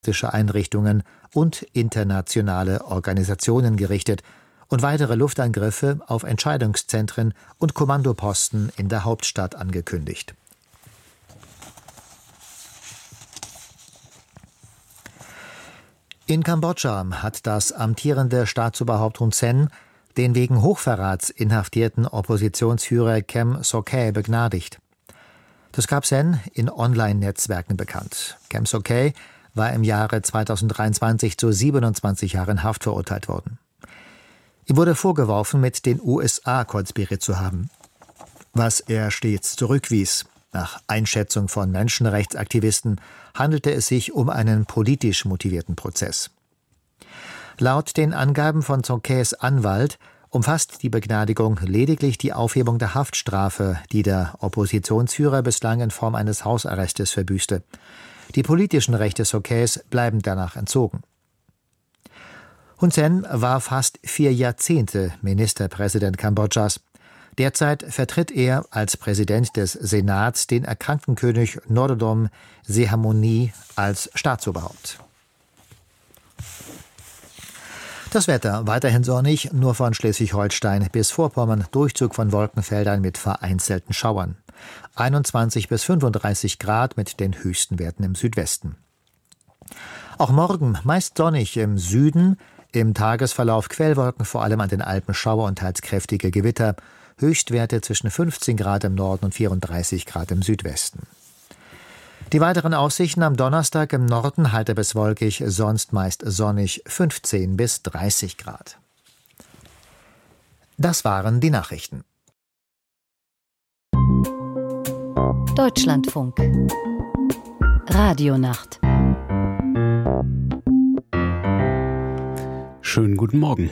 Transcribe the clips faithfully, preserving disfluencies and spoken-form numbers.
Einrichtungen und internationale Organisationen gerichtet und weitere Luftangriffe auf Entscheidungszentren und Kommandoposten in der Hauptstadt angekündigt. In Kambodscha hat das amtierende Staatsoberhaupt Hun Sen den wegen Hochverrats inhaftierten Oppositionsführer Kem Sokhae begnadigt. Das gab Sen in Online-Netzwerken bekannt. Kem Sokhae war im Jahre zweitausenddreiundzwanzig zu siebenundzwanzig Jahren Haft verurteilt worden. Ihm wurde vorgeworfen, mit den U S A konspiriert zu haben, was er stets zurückwies. Nach Einschätzung von Menschenrechtsaktivisten handelte es sich um einen politisch motivierten Prozess. Laut den Angaben von Sokhaes Anwalt umfasst die Begnadigung lediglich die Aufhebung der Haftstrafe, die der Oppositionsführer bislang in Form eines Hausarrestes verbüßte. Die politischen Rechte Sokhaes bleiben danach entzogen. Hun Sen war fast vier Jahrzehnte Ministerpräsident Kambodschas. Derzeit vertritt er als Präsident des Senats den erkrankten König Norodom Sihamoni als Staatsoberhaupt. Das Wetter weiterhin sonnig, nur von Schleswig-Holstein bis Vorpommern Durchzug von Wolkenfeldern mit vereinzelten Schauern. einundzwanzig bis fünfunddreißig Grad mit den höchsten Werten im Südwesten. Auch morgen meist sonnig im Süden, im Tagesverlauf Quellwolken, vor allem an den Alpen Schauer und teils kräftige Gewitter. Höchstwerte zwischen fünfzehn Grad im Norden und vierunddreißig Grad im Südwesten. Die weiteren Aussichten am Donnerstag im Norden heiter bis wolkig, sonst meist sonnig, fünfzehn bis dreißig Grad. Das waren die Nachrichten. Deutschlandfunk Radionacht. Schönen guten Morgen.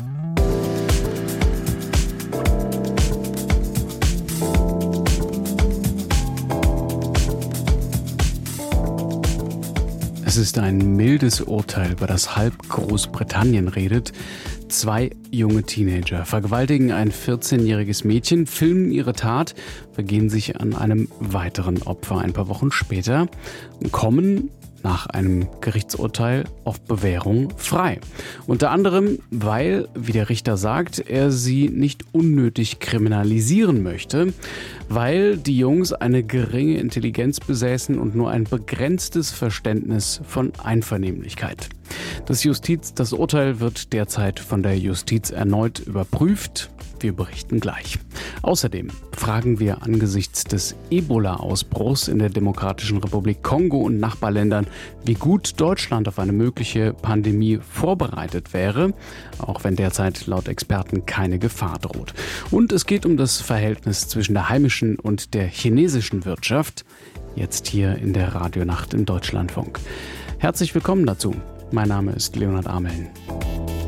Es ist ein mildes Urteil, über das halb Großbritannien redet. Zwei junge Teenager vergewaltigen ein vierzehnjähriges Mädchen, filmen ihre Tat, begehen sich an einem weiteren Opfer ein paar Wochen später und kommen nach einem Gerichtsurteil auf Bewährung frei. Unter anderem, weil, wie der Richter sagt, er sie nicht unnötig kriminalisieren möchte, weil die Jungs eine geringe Intelligenz besäßen und nur ein begrenztes Verständnis von Einvernehmlichkeit. Das Justiz, das Urteil wird derzeit von der Justiz erneut überprüft. Wir berichten gleich. Außerdem fragen wir angesichts des Ebola-Ausbruchs in der Demokratischen Republik Kongo und Nachbarländern, wie gut Deutschland auf eine mögliche Pandemie vorbereitet wäre, auch wenn derzeit laut Experten keine Gefahr droht. Und es geht um das Verhältnis zwischen der heimischen und der chinesischen Wirtschaft, jetzt hier in der Radionacht im Deutschlandfunk. Herzlich willkommen dazu. Mein Name ist Leonhard Ameln.